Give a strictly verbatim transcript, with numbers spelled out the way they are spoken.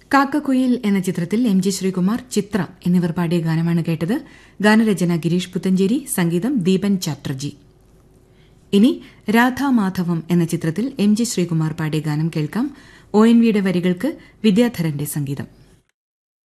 കാക്കക്കുയിൽ എന്ന ചിത്രത്തിൽ M G Sreekumar, ചിത്ര എന്നിവർ പാടിയ ഗാനമാണ് കേട്ടത്. ഗാനരചന ഗിരീഷ് പുത്തഞ്ചേരി, സംഗീതം ദീപൻ ചാറ്റർജി. ഇനി രാധാമാധവം എന്ന ചിത്രത്തിൽ എം ജി ശ്രീകുമാർ പാടിയ ഗാനം കേൾക്കാം. ഒ എൻ വിയുടെ വരികൾക്ക് വിദ്യാധരന്റെ സംഗീതം.